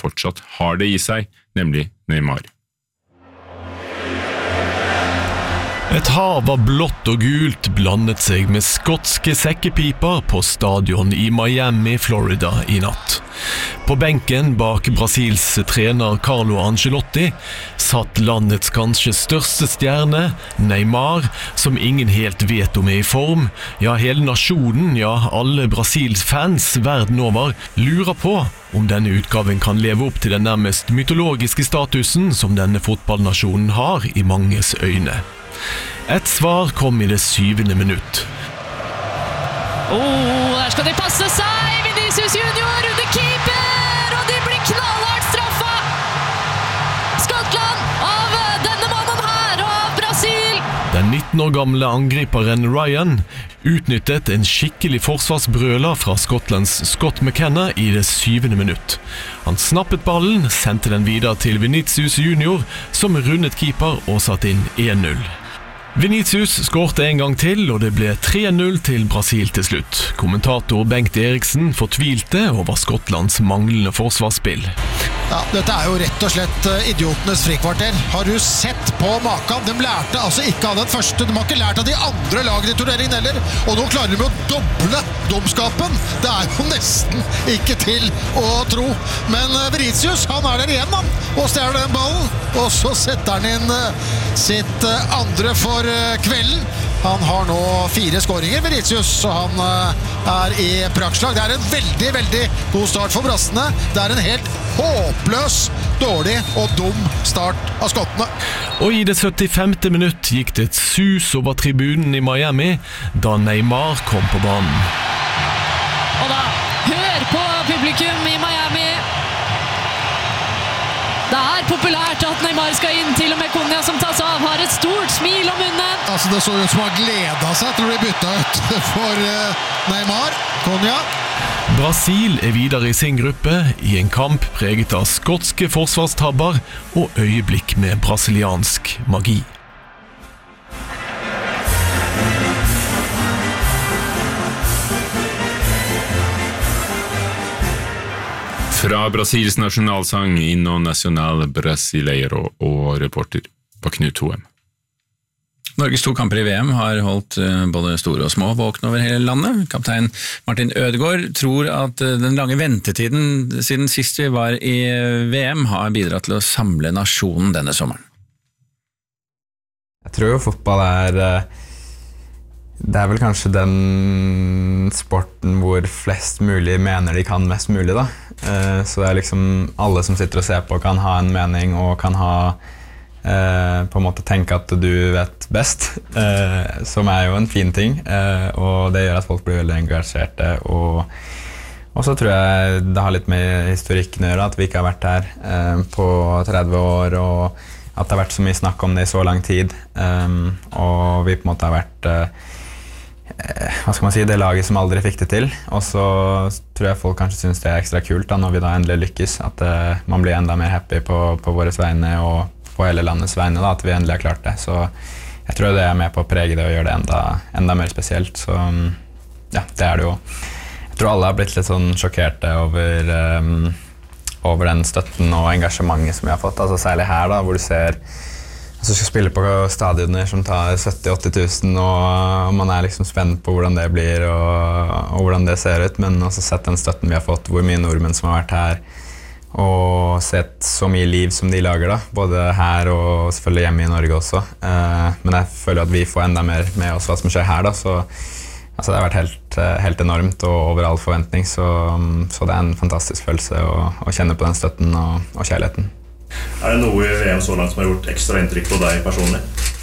fortsatt har det i seg, nemlig Neymar. Et hav av blått og gult blandet seg med skotske sekkepiper på stadion i Miami, Florida i natt. På benken bak Brasils trener Carlo Ancelotti satt landets kanskje største stjerne, Neymar, som ingen helt vet om i form. Ja, hele nasjonen, ja, alle Brasils fans verden over lurer på om denne utgaven kan leve opp til den nærmest mytologiske statusen som denne fotballnasjonen har i manges øyne. Et svar kom i det 7. minutt. Der skal de passe seg! Vinicius Junior under keeper! Og de blir knallhardt straffa! Skottland av denne mannen her, og av Brasil! Den 19 år gamle angriperen Ryan utnyttet en skikkelig forsvarsbrøler fra Skottlands Scott McKenna i det 7. minutt. Han snappet ballen, sendte den videre til Vinicius Junior, som rundet keeper og satt inn 1-0. Vinicius skårte en gang til, og det ble 3-0 til Brasil til slutt. Kommentator Bengt Eriksen fortvilte over Skottlands manglende forsvarsspill. Ja, dette jo rett og slett idiotenes frikvarter. Har du sett på maken? De lærte altså ikke av den første. De har ikke lært av de andre lagene i turneringen heller. Og nå klarer de med å doble domskapen. Det jo nesten ikke til å tro. Men Vinicius, han der igjen, han. Og stjeler den ballen. Og så setter han inn sitt andre for kvelden. Han har nå 4 skåringer, Vinicius, så han i praktslag. Det en veldig, veldig god start for brassene. Det en helt håpløs, dårlig og dum start av skottene. Og i det 75. minutt gikk det et sus over tribunen i Miami da Neymar kom på banen. Og da, hør på publikum i Miami. Det populært at Neymar skal inn, til og med Konya som tas av, har et stort smil om munnen. Altså det så ut som han gledet seg til å bli byttet ut for Neymar, Konya. Brasil videre i sin gruppe i en kamp preget av skotske forsvarstabber og øyeblikk med brasiliansk magi. Fra Brasils nasjonalsang Himno Nacional Brasileiro og reporter på Knut Hoem. Norges 2 kamper i VM har holdt både store og små våkne over hele landet. Kaptein Martin Ødegaard tror at den lange ventetiden siden sist vi var i VM har bidratt til å samle nasjonen denne sommeren. Jeg tror jo fotball det vel kanskje den sporten hvor flest mulig mener de kan mest mulig da. Så det liksom alle som sitter og ser på kan ha en mening og kan ha på en måte tenke at du vet best, som jo en fin ting, og det gjør at folk blir veldig engasjerte, og så tror jeg det har litt med historikken å gjøre, at vi ikke har vært her på 30 år, og at det har vært så mye snakk om det i så lang tid, og vi på en måte har vært hva skal man si, det laget som aldri fikk det til, og så tror jeg folk kanskje synes det ekstra kult da, når vi da endelig lykkes, at man blir enda mer happy på våres vegne og på hele landets vegne da, at vi endelig har klart det, så jeg tror det med på å prege det og gjøre det enda mer spesielt, så ja, det det jo. Jeg tror alle har blitt litt sånn sjokkerte over den støtten og engasjementet som vi har fått, altså særlig her da, hvor du ser så skal spille på stadioner som tar 70-80 000, og man liksom spent på hvordan det blir og hvordan det ser ut, men også sett den støtten vi har fått, hvor mye nordmenn som har vært her, og sett så mye liv som de lager da, både her og selvfølgelig hjemme i Norge også. Men jeg føler at vi får enda mer med oss hva som skjer her da, så altså, det har vært helt enormt og over all forventning, så det en fantastisk følelse å kjenne på den støtten og kjærligheten. Det noe i VM så langt som har gjort ekstra inntrykk på deg personlig?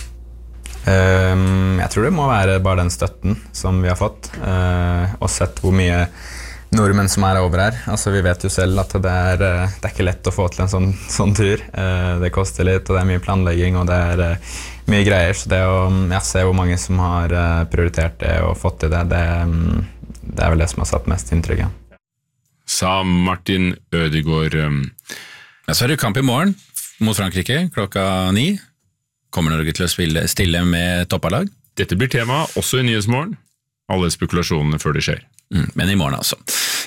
Jeg tror det må være bare den støtten som vi har fått, og sett hvor mye nordmenn som over her. Altså, vi vet jo selv at det ikke lett å få til en sånn tur. Det koster litt, og det mye planlegging, og det mye greier. Så det å se hvor mange som har prioritert det og fått til det, det vel det som har satt mest inntrykk. Ja. Sa Martin Ødegaard. Ja, så det kamp i morgen mot Frankrike klokka 9. Kommer Norge til å stille med toppalag? Dette blir tema også i Nyhetsmorgen. Alle spekulasjonene før det skjer. Men i morgen altså.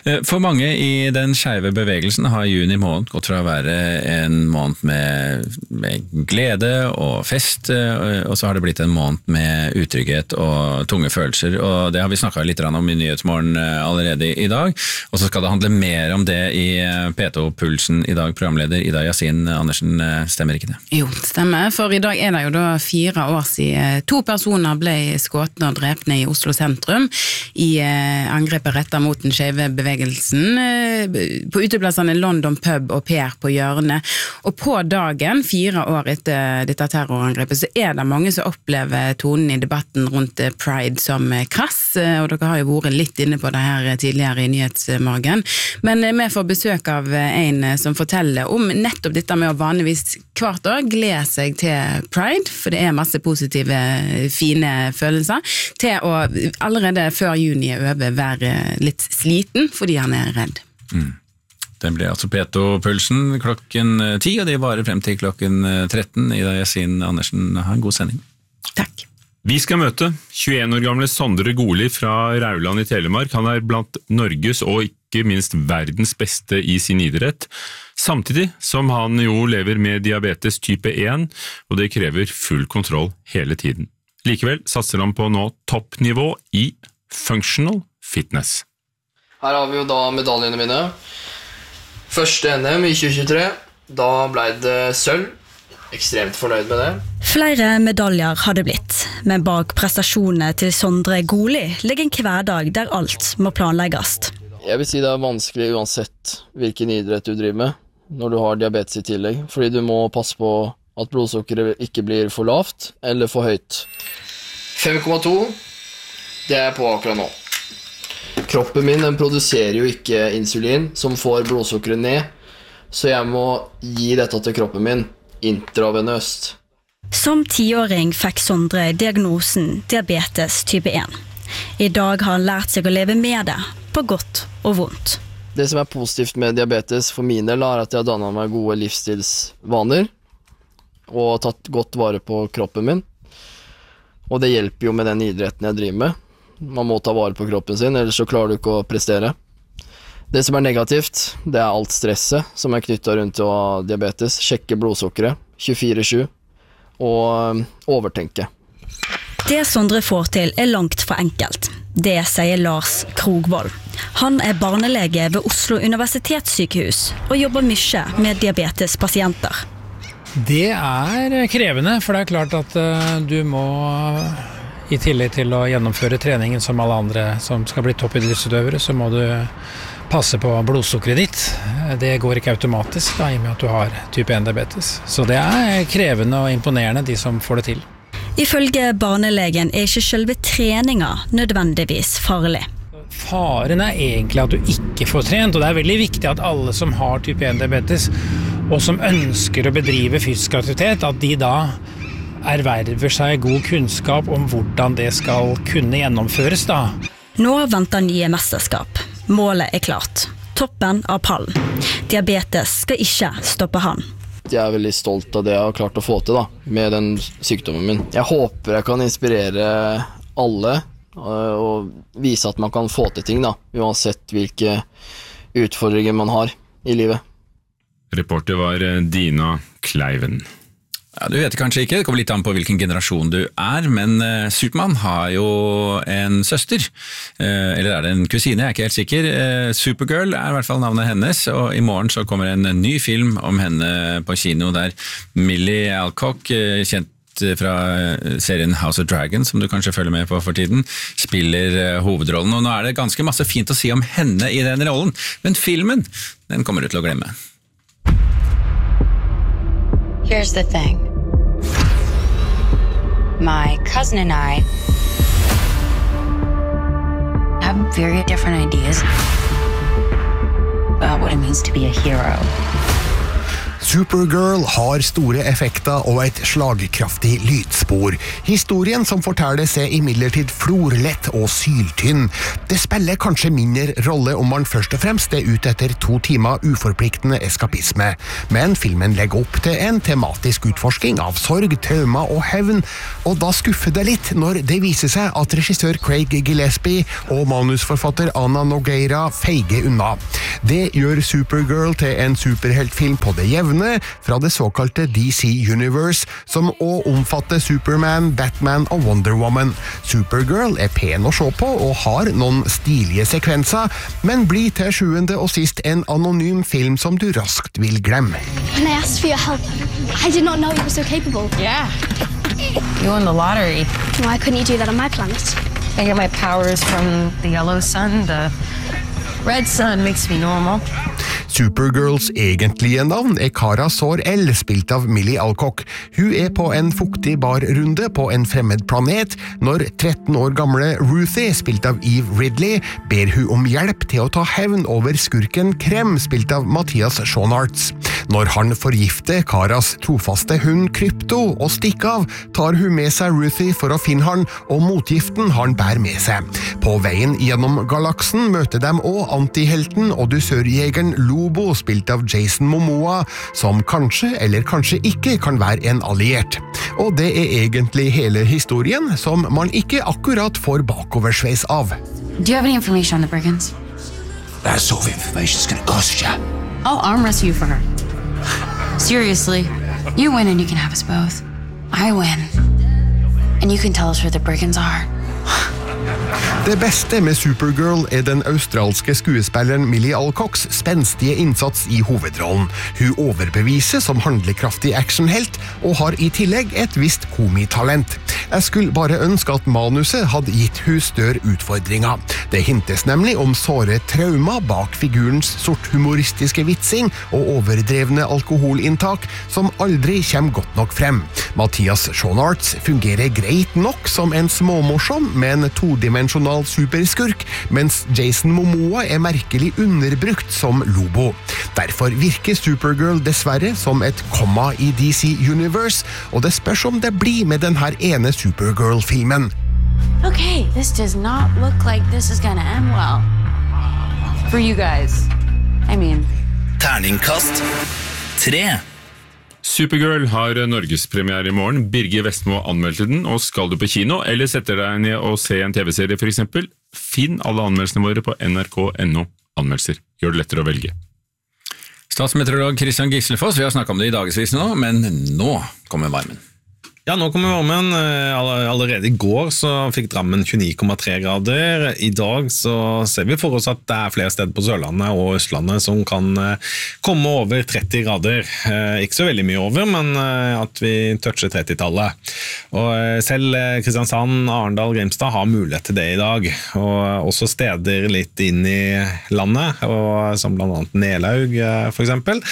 For mange i den skeive bevegelsen har juni måned gått fra å være en måned med glede og fest, og så har det blitt en måned med utrygghet og tunge følelser, og det har vi snakket litt om i Nyhetsmorgen allerede i dag, og så skal det handle mer om det i P2-pulsen i dag. Programleder Ida Yasin Andersen, stemmer ikke det? Jo, stemmer, for i dag det jo da 4 år siden 2 personer ble skutt og drepne i Oslo sentrum i angrepet rettet mot den skeive bevegelsen på uteplassene London Pub og Per på hjørnet. Og på dagen, 4 år etter dette terrorangrepet, så det mange som opplever tonen i debatten rundt Pride som krass, og dere har jo vært litt inne på det her tidligere i Nyhetsmorgen. Men vi får besøk av en som forteller om nettopp dette med å vanligvis hvert år glede seg til Pride, for det masse positive, fine følelser, til å allerede før juni over være litt sliten, fordi han redd. Det blir altså P2-pulsen klokken 10, og det varer frem til klokken 13. Ida Yasin Andersen, ha en god sending. Takk. Vi skal møte 21 år gamle Sondre Goli fra Rauland i Telemark. Han blant Norges og ikke minst verdens beste i sin idrett, samtidig som han jo lever med diabetes type 1, og det krever full kontroll hele tiden. Likevel satser han på nå toppnivå i functional fitness. Her har vi jo da medaljene mine. Første NM i 2023, da ble det sølv. Ekstremt fornøyd med det. Flere medaljer har det blitt, men bak prestasjonene til Sondre Goli ligger en hverdag der alt må planlegges. Jeg vil si det vanskelig uansett hvilken idrett du driver med, når du har diabetes i tillegg, fordi du må passe på at blodsukkeret ikke blir for lavt eller for høyt. 5,2, det på akkurat nå. Kroppen min den produserer jo ikke insulin som får blodsukkeret ned, så jeg må gi dette til kroppen min intravenøst. Som 10-åring fikk Sondre diagnosen diabetes type 1. I dag har han lært seg å leve med det, på godt og vondt. Det som positivt med diabetes for min del at jeg har dannet meg gode livsstilsvaner og tatt godt vare på kroppen min. Og det hjelper jo med den idretten jeg driver med. Man må ta vare på kroppen sin, ellers så klarer du ikke å prestere. Det som negativt, det alt stresset som knyttet rundt å ha diabetes, sjekke blodsukkeret 24/7 og overtenke. Det Sondre får til langt fra enkelt. Det sier Lars Krogvold. Han barnelege ved Oslo universitetssykehus og jobber mye med diabetespasienter. Det krevende, for det klart at du må, i tillegg til å gjennomføre treningen som alle andre som skal bli toppidrettsutøvere, så må du passe på blodsukkeret ditt. Det går ikke automatisk da, i og med at du har type 1-diabetes. Så det krevende og imponerende, de som får det til. Ifølge barnelegen ikke selve treninga nødvendigvis farlig. Faren egentlig at du ikke får trent, og det veldig viktig at alle som har type 1-diabetes, og som ønsker å bedrive fysisk aktivitet, at de da erverver seg god kunnskap om hvordan det skal kunne gjennomføres da. Nå venter nye mesterskap. Målet klart. Toppen av pallen. Diabetes skal ikke stoppe han. Jeg veldig stolt av det jeg har klart å få til da, med den sykdommen min. Jeg håper jeg kan inspirere alle og vise at man kan få til ting da, uansett hvilke utfordringer man har i livet. Reporter var Dina Kleiven. Ja, du vet kanskje ikke, det kommer litt an på hvilken generasjon du men Superman har jo en søster, eller det en kusine, jeg ikke helt sikker. Supergirl I hvert fall navnet hennes, og i morgen så kommer en ny film om henne på kino der Millie Alcock, kjent fra serien House of Dragon, som du kanskje følger med på for tiden, spiller hovedrollen, og nå det ganske masse fint å si om henne I den rollen, men filmen, den kommer du til å glemme. Here's the thing. My cousin and I have very different ideas about what it means to be a hero. Supergirl har store effekter og et slagkraftig lydspor. Historien som fortelles imidlertid florlett og syltynn. Det spiller kanskje mindre rolle om man først og fremst ute etter 2 timer uforpliktende eskapisme, men filmen legger opp til en tematisk utforsking av sorg, traumer og hevn, og da skuffer det litt når det viser seg at regissør Craig Gillespie og manusforfatter Ana Nogueira feiger unna. Det gjør Supergirl til en superheltfilm på det jevne, fra det såkalte DC Universe, som også omfatter Superman, Batman og Wonder Woman. Supergirl pen å se på og har noen stilige sekvenser, men blir til sjuende og sist en anonym film som du raskt vil glemme. When I asked for your help, I did not know you were so capable. Yeah. You won the lottery. Why couldn't you do that on my planet? I get my powers from the yellow sun. The red sun makes me normal. Supergirls egentlige navn Kara Zor-El, spilt av Millie Alcock. Hun på en fuktig barrunde på en fremmed planet, når 13 år gamle Ruthie, spilt av Eve Ridley, ber hun om hjelp til å ta hevn over skurken Krem, spilt av Mathias Schoenaerts. Når han forgifter Karas trofaste hund Krypto og stikker av, tar hun med seg Ruthie for å finne han, og motgiften han bærer med seg. På veien gjennom galaksen møter de også antihelten og dusørjegeren Lobo, spilt av Jason Momoa, som kanskje eller kanskje ikke kan være en alliert. Og det egentlig hele historien, som man ikke akkurat får bakoversveis av. Do you have any information on the brigands? That sort of information's gonna cost you. I'll arm wrestle you for her. Seriously, you win and you can have us both. I win. And you can tell us where the brigands are. Det beste med Supergirl den australske skuespilleren Millie Alcocks spenstige innsats i hovedrollen. Hun overbeviser som handlekraftig actionhelt, og har i tillegg et visst komitalent. Jeg skulle bare ønske at manuset hadde gitt hun større utfordringer. Det hintes nemlig om såre traumer bak figurens sort humoristiske vitsing og overdrevne alkoholinntak, som aldri kommer godt nok frem. Mathias Schoenaerts fungerer greit nok som en småmorsom, men todimensjonal superskurk, mens Jason Momoa merkelig underbrukt som Lobo. Derfor virker Supergirl dessverre som et komma i DC Universe, og det spørs om det blir med den her ene Supergirl-filmen. Okay, this does not look like this is gonna end well. For you guys. I mean... Terningkast 3. Supergirl har norgespremiere i morgen. Birger Vestmo anmeldte den, og skal du på kino, eller setter deg ned og se en TV-serie for eksempel, finn alle anmeldelsene våre på nrk.no anmeldelser. Gjør det lettere å velge. Statsmeteorolog Christian Gislefoss, vi har snakket om det i dagesvis nå, men nå kommer varmen. Ja, nå kommer varmen. Allerede i går så fikk Drammen 29,3 grader. I dag så ser vi for oss at det flere steder på Sørlandet og Østlandet som kan komme over 30 grader. Ikke så veldig mye over, men at vi toucher 30-tallet. Og selv Kristiansand, Arendal, Grimstad har mulighet til det i dag. Og også steder litt inn i landet, og som blant annet Nelaug for eksempel.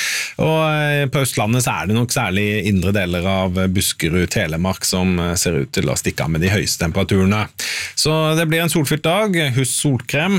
Og på Østlandet så det nok særlig indre deler av Buskerud, Telemark som ser ut til å stikke av med de høyeste temperaturene. Så det blir en solfylt dag. Husk solkrem,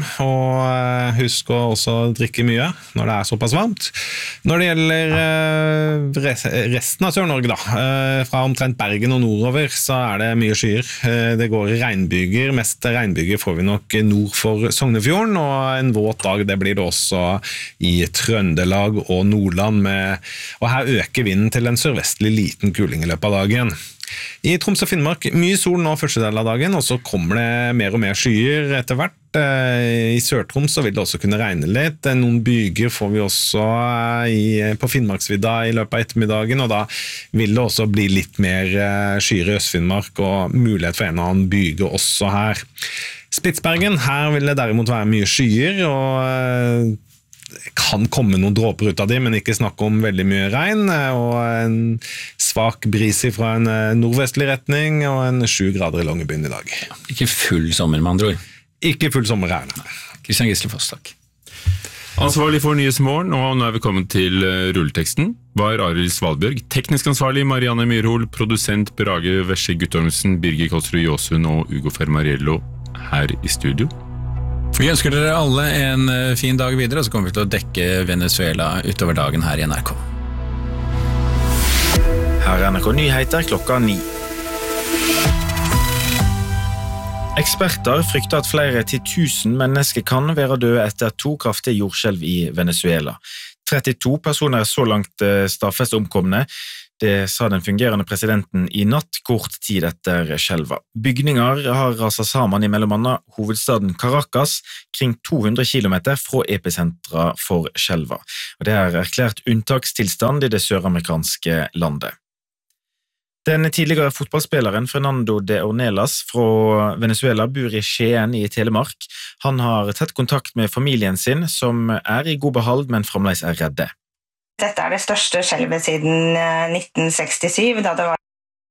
og husk å også drikke mye når det såpass varmt. Når det gjelder resten av Sør-Norge da, fra omtrent Bergen og nordover, så det mye skyer. Det går i regnbyger. Mest regnbyger får vi nok nord for Sognefjorden, og en våt dag det blir det også i Trøndelag og Nordland. Og her øker vinden til en sørvestlig liten kuling i løpet av dagen. I Troms og Finnmark mye sol nå første del av dagen, og så kommer det mer og mer skyer etter hvert. I Sør-Troms så vil det også kunne regne litt. Noen byger får vi også på Finnmarksvidda i løpet av ettermiddagen, og da vil det også bli litt mer skyer i Øst-Finnmark og mulighet for en og annen byge også her. Spitsbergen, her vil det derimot være mye skyer, og kan komme noen dråper ut av dem, men ikke snakke om veldig mye regn, og en svak bris fra en nordvestlig retning, og en 7 grader i Longyearbyen i dag. Ikke full sommer, med andre ord. Ikke full sommer her. Kristian Gislefoss, takk. Ansvarlig for Nyhetsmorgen, og nå vi kommet til rulleteksten, var Arild Svalbjørg. Teknisk ansvarlig Marianne Myrhol, produsent Brage Vesje Guttormsen, Birgir Kolsrud Jåsund og Ugo Fermariello her i studio. Vi ønsker dere alle en fin dag videre, og så kommer vi til å dekke Venezuela utover dagen her i NRK. Her NRK Nyheter klokka 9. Eksperter frykter at flere 10 000 mennesker kan være døde etter 2 kraftige jordskjelv i Venezuela. 32 personer så langt stadfest omkomne. Det sa den fungerende presidenten i natt, kort tid etter skjelva. Bygninger har raset sammen i mellom annet hovedstaden Caracas, kring 200 kilometer fra epicentra for skjelva. Og det er erklært unntakstilstand i det søramerikanske landet. Den tidligere fotballspilleren Fernando de Ornelas fra Venezuela bor i Skien i Telemark. Han har tett kontakt med familien sin, som er i god behold, men fremdeles er redde. Dette er det største skjelvet siden 1967, da det var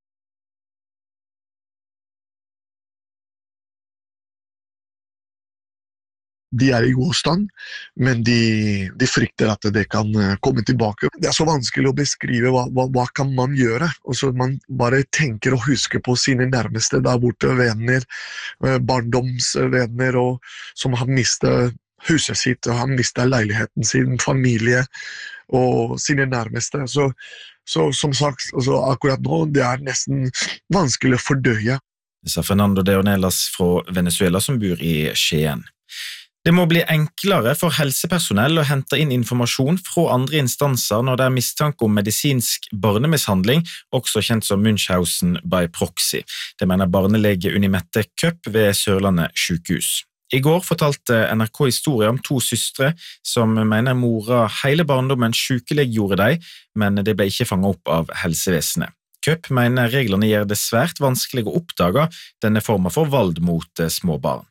De er i god stand, men de frykter at det kan komme tilbake. Det er så vanskelig å beskrive hva kan man gjøre. Og så man bare tenker og husker på sine nærmeste der borte, venner, barndomsvenner, og som har mistet huset sitt, og har mistet leiligheten sin, familie og sine nærmeste. Så som sagt, altså, akkurat nå, det er nesten vanskelig å fordøye. Det sa Fernando de Ornelas fra Venezuela som bor i Skien. Det må bli enklere for helsepersonell å hente inn informasjon fra andre instanser når det er mistanke om medisinsk barnemishandling, også kjent som Munchausen by proxy. Det mener barnelege Unimette Køpp ved Sørlandet sykehus. I går fortalte NRK historie om 2 søstre som mener mora hele barndommen sykeliggjorde dem, men det ble ikke fanget opp av helsevesenet. Køpp mener reglene gjør det svært vanskelig å oppdage denne formen for vold mot små barn.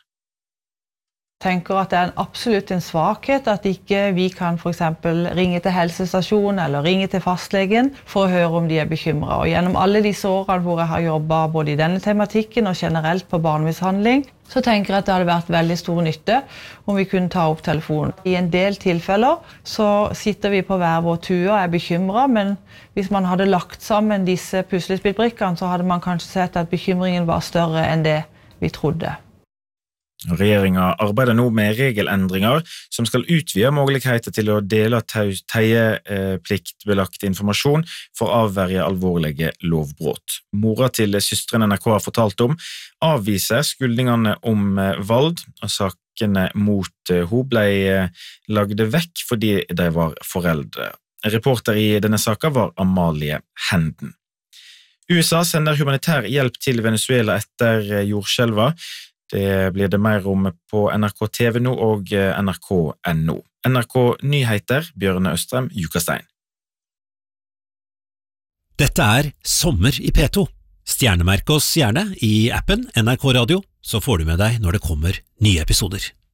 Tenker at det er absolutt en svakhet at ikke vi kan for eksempel ringe til helsestasjonen eller ringe til fastlegen for å høre om de er bekymret. Og gjennom alle disse årene hvor jeg har jobbet både i denne tematikken og generelt på barnemishandling, så tenker jeg at det hadde vært veldig stor nytte om vi kunne ta opp telefonen. I en del tilfeller så sitter vi på hver vår tue og er bekymret, men hvis man hadde lagt sammen disse puslespillbrikkene, så hadde man kanskje sett at bekymringen var større enn det vi trodde. Regjeringen arbeider nå med regelendringer som skal utvide muligheter til å dele teiepliktbelagt informasjon for å avverge alvorlige lovbrott. Mora til søstrene NRK har fortalt om avviser skyldningene om vold, og sakene mot hun ble lagde vekk fordi de var foreldre. Reporter i denne saken var Amalie Henden. USA sender humanitær hjelp til Venezuela etter jordskjelva. Det blir det mer om på NRK TV nå og NRK.no. NRK Nyheter, Bjørne Østrem, Jukastein. Dette er Sommer i P2. Stjernemerk oss gjerne i appen NRK Radio, så får du med deg når det kommer nye episoder.